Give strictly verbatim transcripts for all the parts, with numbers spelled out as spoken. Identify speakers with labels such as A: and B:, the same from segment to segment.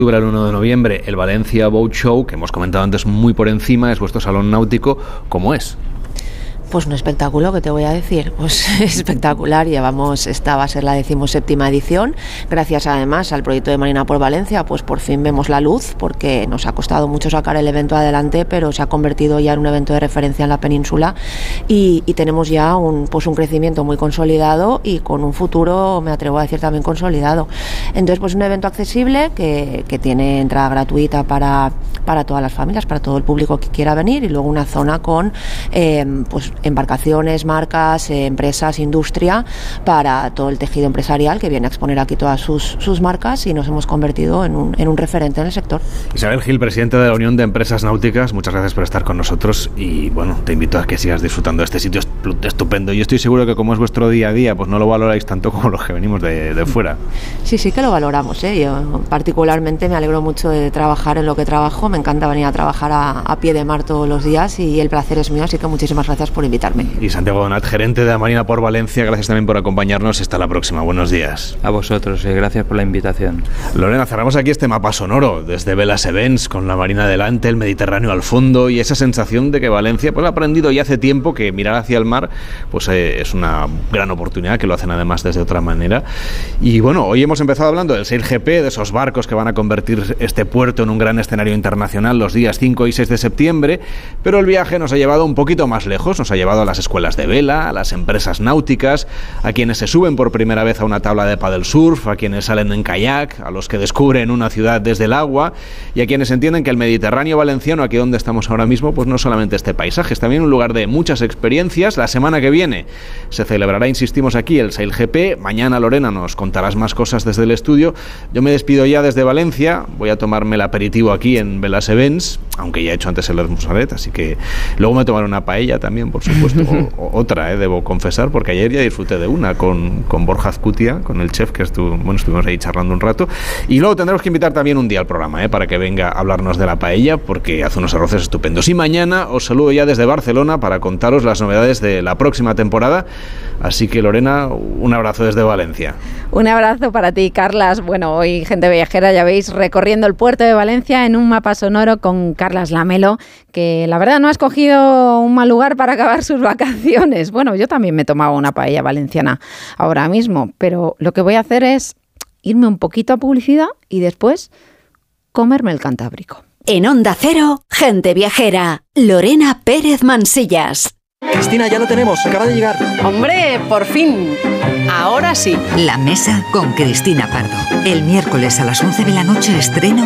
A: El uno de noviembre, el Valencia Boat Show, que hemos comentado antes muy por encima, es vuestro salón náutico. ¿Cómo es?
B: Pues un espectáculo, que te voy a decir, pues espectacular. Llevamos, esta va a ser la decimoséptima edición, gracias además al proyecto de Marina por Valencia, pues por fin vemos la luz, porque nos ha costado mucho sacar el evento adelante, pero se ha convertido ya en un evento de referencia en la península y, y tenemos ya un, pues un crecimiento muy consolidado y con un futuro, me atrevo a decir, también consolidado. Entonces, pues un evento accesible que, que tiene entrada gratuita para, para todas las familias, para todo el público que quiera venir, y luego una zona con eh, pues embarcaciones, marcas, eh, empresas, industria, para todo el tejido empresarial que viene a exponer aquí todas sus, sus marcas, y nos hemos convertido en un, en un referente en el sector.
A: Isabel Gil, presidente de la Unión de Empresas Náuticas, muchas gracias por estar con nosotros y bueno, te invito a que sigas disfrutando de este sitio estupendo. Yo estoy seguro que como es vuestro día a día, pues no lo valoráis tanto como los que venimos de, de fuera.
B: Sí, sí que lo valoramos, ¿eh? Yo particularmente me alegro mucho de trabajar en lo que trabajo, me encanta venir a trabajar a, a pie de mar todos los días y el placer es mío, así que muchísimas gracias por invitarme.
A: Y Santiago Donat, gerente de la Marina por Valencia, gracias también por acompañarnos. Hasta la próxima. Buenos días.
C: A vosotros, eh, gracias por la invitación.
A: Lorena, cerramos aquí este mapa sonoro desde Velas Events, con la Marina delante, el Mediterráneo al fondo y esa sensación de que Valencia pues ha aprendido ya hace tiempo que mirar hacia el mar pues eh, es una gran oportunidad, que lo hacen además desde otra manera. Y bueno, hoy hemos empezado hablando del Sail G P, de esos barcos que van a convertir este puerto en un gran escenario internacional los días cinco y seis de septiembre, pero el viaje nos ha llevado un poquito más lejos, nos ha llevado a las escuelas de vela, a las empresas náuticas, a quienes se suben por primera vez a una tabla de paddle surf, a quienes salen en kayak, a los que descubren una ciudad desde el agua y a quienes entienden que el Mediterráneo valenciano, aquí donde estamos ahora mismo, pues no solamente este paisaje, es también un lugar de muchas experiencias. La semana que viene se celebrará, insistimos aquí, el Sail G P. Mañana, Lorena, nos contarás más cosas desde el estudio. Yo me despido ya desde Valencia, voy a tomarme el aperitivo aquí en Velas Events, aunque ya he hecho antes el Hermosalet, así que luego me tomaré una paella también, por supuesto, o, o otra, eh, debo confesar, porque ayer ya disfruté de una con, con Borja Azcutia, con el chef, que estuvo, bueno, estuvimos ahí charlando un rato, y luego tendremos que invitar también un día al programa, eh, para que venga a hablarnos de la paella, porque hace unos arroces estupendos. Y mañana os saludo ya desde Barcelona para contaros las novedades de la próxima temporada, así que Lorena, un abrazo desde Valencia.
D: Un abrazo para ti, Carlas. Bueno, hoy Gente Viajera, ya veis, recorriendo el puerto de Valencia en un mapa sonoro con Carlas Lamelo, que la verdad no ha escogido un mal lugar para acabar sus vacaciones. Bueno, yo también me tomaba una paella valenciana ahora mismo, pero lo que voy a hacer es irme un poquito a publicidad y después comerme el Cantábrico.
E: En Onda Cero, Gente Viajera, Lorena Pérez Mansillas.
F: Cristina, ya lo tenemos, acaba de llegar.
G: ¡Hombre, por fin! Ahora sí.
H: La Mesa con Cristina Pardo. El miércoles a las once de la noche estreno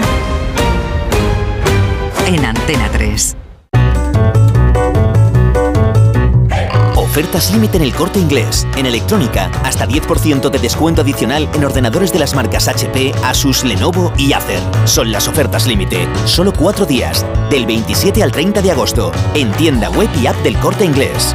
H: en Antena tres.
I: Ofertas límite en El Corte Inglés. En electrónica, hasta diez por ciento de descuento adicional en ordenadores de las marcas H P, Asus, Lenovo y Acer. Son las ofertas límite. Solo cuatro días. Del veintisiete al treinta de agosto. En tienda web y app del Corte Inglés.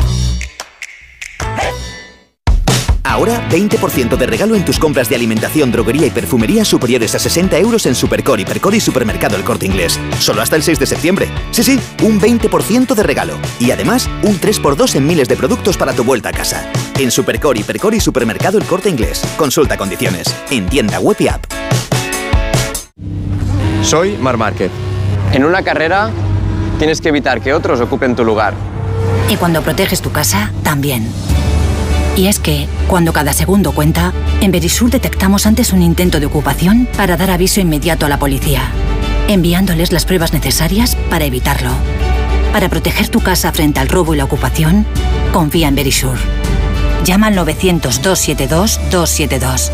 I: Ahora, veinte por ciento de regalo en tus compras de alimentación, droguería y perfumería superiores a sesenta euros en Supercor, Hipercor y Supermercado El Corte Inglés. Solo hasta el seis de septiembre. Sí, sí, un veinte por ciento de regalo. Y además, un tres por dos en miles de productos para tu vuelta a casa. En Supercor, Hipercor y Supermercado El Corte Inglés. Consulta condiciones. En tienda web y app.
J: Soy Marc Márquez. En una carrera, tienes que evitar que otros ocupen tu lugar.
K: Y cuando proteges tu casa, también. Y es que, cuando cada segundo cuenta, en Verisur detectamos antes un intento de ocupación para dar aviso inmediato a la policía, enviándoles las pruebas necesarias para evitarlo. Para proteger tu casa frente al robo y la ocupación, confía en Verisur. Llama al novecientos, doscientos setenta y dos, doscientos setenta y dos.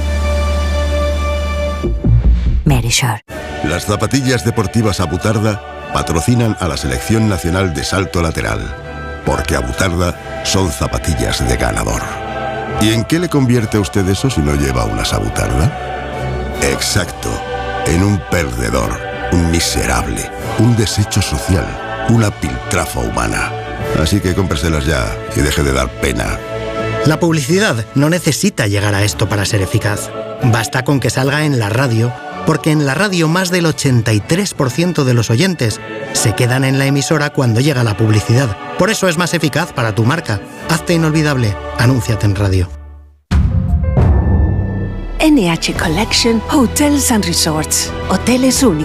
L: Verisur. Las zapatillas deportivas Abutarda patrocinan a la Selección Nacional de Salto Lateral, porque Abutarda son zapatillas de ganador. ¿Y en qué le convierte a usted eso si no lleva unas Abutarda? Exacto, en un perdedor, un miserable, un desecho social, una piltrafa humana. Así que cómpreselas ya y deje de dar pena.
M: La publicidad no necesita llegar a esto para ser eficaz. Basta con que salga en la radio, porque en la radio más del ochenta y tres por ciento de los oyentes se quedan en la emisora cuando llega la publicidad. Por eso es más eficaz para tu marca. Hazte inolvidable. Anúnciate en radio.
N: N H Collection Hotels and Resorts. Hoteles únicos.